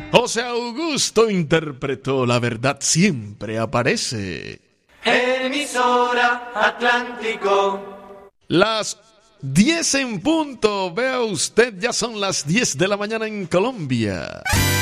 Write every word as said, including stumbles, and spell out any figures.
José Augusto interpretó La verdad siempre aparece. Emisora Atlántico. Las diez en punto. Vea usted, ya son las diez de la mañana en Colombia.